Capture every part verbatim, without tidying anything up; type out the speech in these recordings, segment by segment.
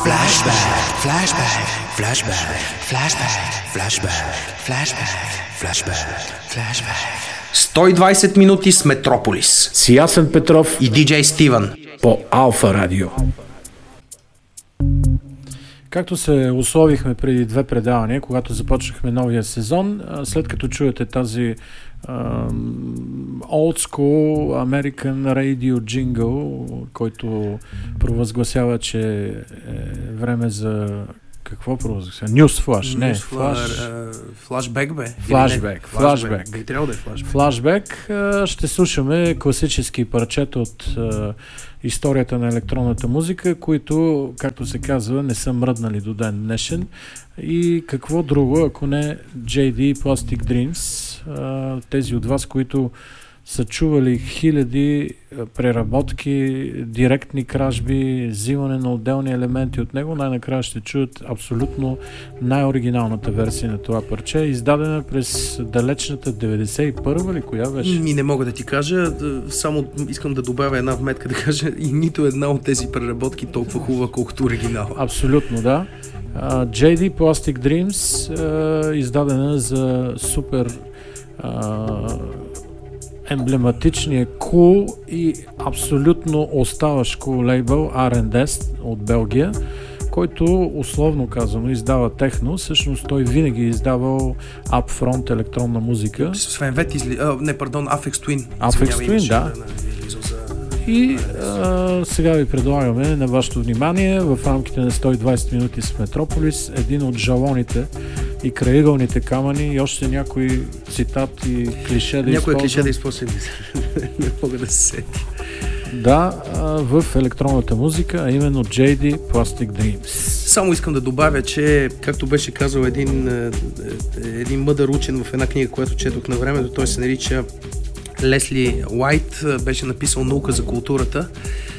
Flashback, flashback, flashback, flashback, flashback, flashback, flashback, flashback. сто и двайсет минути с Метрополис. С Ясен Петров и диджей Стивън по Алфа Радио. Както се условихме преди две предавания, когато започнахме новия сезон, след като чуете тази uh, old school American Radio jingle, който провъзгласява, че е време за... Какво провъзгласява? News Flash, не. Флаш... Флашбек, бе. Флашбек, флашбек. Би трябвало да е флашбек. Флашбек. Ще слушаме класически парчета от uh, историята на електронната музика, които, както се казва, не са мръднали до ден днешен. И какво друго, ако не джей ди Plastic Dreams, тези от вас, които са чували хиляди преработки, директни кражби, взимане на отделни елементи от него, най-накрая ще чуят абсолютно най-оригиналната версия на това парче, издадена през далечната деветдесет и първа ли, коя беше? И не мога да ти кажа, само искам да добавя една вметка, да кажа, и нито една от тези преработки толкова хубава, колкото оригинал. Абсолютно, да. Uh, джей ди Plastic Dreams, uh, издадена за супер uh, емблематичния cool и абсолютно оставащ cool лейбъл Ар енд Ес от Белгия, който условно казано издава техно. Всъщност той винаги е издавал upfront електронна музика. Свен Вет изли... А, не, пардон, Aphex Twin. Aphex Twin, да. И а, сега ви предлагаме на вашето внимание в рамките на сто и двайсет минути с Метрополис един от жалоните и крайъгълните камъни и още някои цитати и клише да използвам. Някои клише да използвам. Не мога да се сети. Да, а, в електронната музика, а именно джей ди Plastic Dreams. Само искам да добавя, че както беше казал един, един мъдър учен в една книга, която четох на времето, той се нарича Лесли Уайт, беше написал Наука за културата.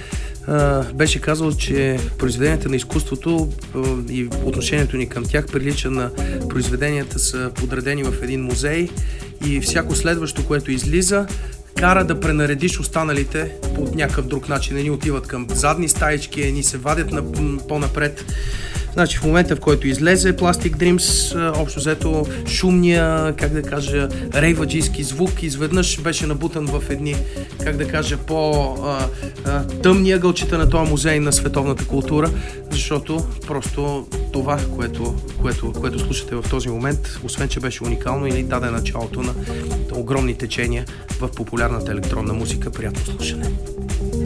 Беше казал, че произведенията на изкуството и отношението ни към тях прилича на произведенията са подредени в един музей и всяко следващо, което излиза, кара да пренаредиш останалите по някакъв друг начин. Едни отиват към задни стаички, едни се вадят на, по-напред. Значи в момента, в който излезе Plastic Dreams, общо взето шумния, как да кажа, рейваджийски звук изведнъж беше набутан в едни, как да кажа, по-тъмни ъгълчета на този музей на световната култура, защото просто това, което, което, което слушате в този момент, освен че беше уникално и даде началото на огромни течения в популярната електронна музика. Приятно слушане!